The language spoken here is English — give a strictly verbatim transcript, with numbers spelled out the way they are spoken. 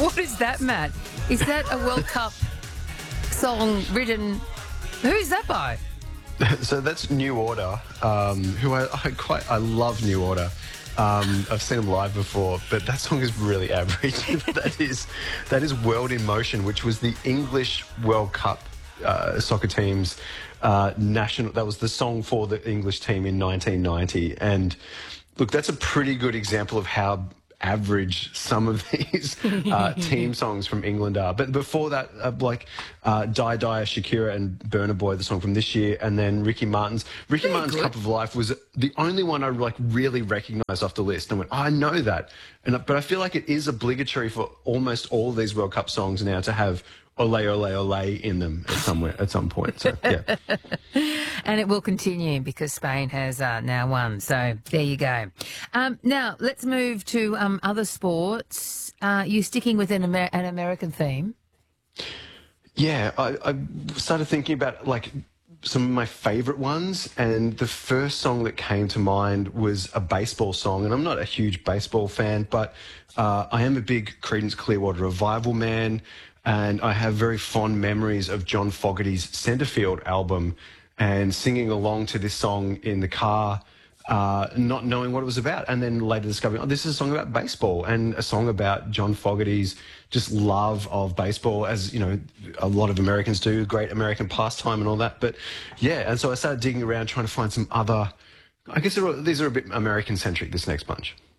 What is that, Matt? Is that a World Cup song written? Who's that by? So that's New Order, um, who I, I quite I love New Order. Um, I've seen them live before, but that song is really average. that is that is World in Motion, which was the English World Cup uh, soccer team's uh, national. That was the song for the English team in nineteen ninety. And look, that's a pretty good example of how average some of these uh, team songs from England are. But before that, uh, like uh, Die Die, Shakira and Burna Boy, the song from this year, and then Ricky Martin's. Ricky Very Martin's good. Cup of Life was the only one I like really recognised off the list and went, oh, I know that. And but I feel like it is obligatory for almost all of these World Cup songs now to have Ole Ole Ole in them at somewhere at some point. So yeah. And it will continue because Spain has uh, now won. So there you go. Um, now, let's move to um, other sports. Uh, you sticking with an, Amer- an American theme? Yeah, I, I started thinking about like some of my favourite ones, and the first song that came to mind was a baseball song. And I'm not a huge baseball fan, but uh, I am a big Creedence Clearwater Revival man, and I have very fond memories of John Fogerty's Centerfield album and singing along to this song in the car, uh, not knowing what it was about, and then later discovering, oh, this is a song about baseball and a song about John Fogerty's just love of baseball, as, you know, a lot of Americans do, great American pastime and all that. But yeah, and so I started digging around trying to find some other, I guess they're all- these are a bit American-centric, this next bunch.